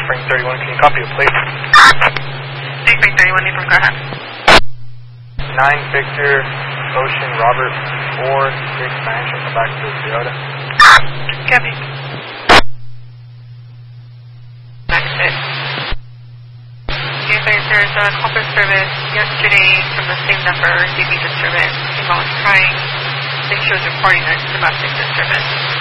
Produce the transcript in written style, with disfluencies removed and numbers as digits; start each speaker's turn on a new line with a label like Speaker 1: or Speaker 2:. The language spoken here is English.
Speaker 1: Spring 31, can you copy a plate?
Speaker 2: Spring 31, April, go ahead.
Speaker 1: 9 Victor, Ocean, Robert, 4, 6, Spanish, and come back to Toyota.
Speaker 2: Copy. Next bit. Okay, there's a copper service yesterday from the same number, gave me disturbance. While I was trying, it shows reporting a domestic disturbance.